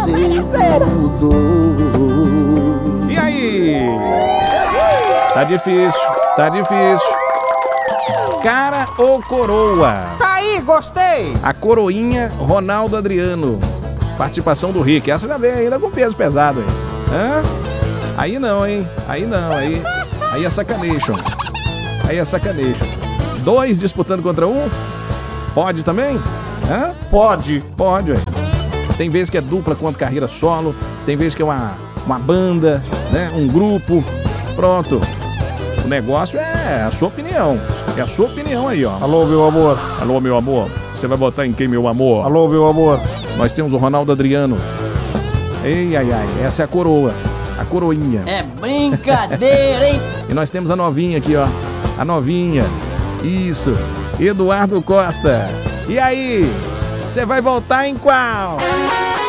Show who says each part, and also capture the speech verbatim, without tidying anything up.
Speaker 1: você mudou.
Speaker 2: E aí? Tá difícil, tá difícil. Cara ou coroa?
Speaker 3: Tá aí, gostei.
Speaker 2: A coroinha Ronaldo Adriano. Participação do Rick. Essa já veio ainda com peso pesado, hein? Hã? Aí não, hein? Aí não, aí... Aí é sacanation. Aí é sacanation. Dois disputando contra um? Pode também? Hã?
Speaker 3: Pode.
Speaker 2: Pode, ué. Tem vezes que é dupla quanto carreira solo. Tem vezes que é uma, uma banda, né? Um grupo. Pronto. O negócio é a sua opinião. É a sua opinião aí, ó.
Speaker 3: Alô, meu amor.
Speaker 2: Alô, meu amor. Você vai votar em quem, meu amor?
Speaker 3: Alô, meu amor.
Speaker 2: Nós temos o Ronaldo Adriano. Ei, ai, ai. Essa é a coroa. A coroinha.
Speaker 1: É brincadeira, hein?
Speaker 2: E nós temos a novinha aqui, ó. A novinha. Isso. Eduardo Costa. E aí? Você vai votar em qual?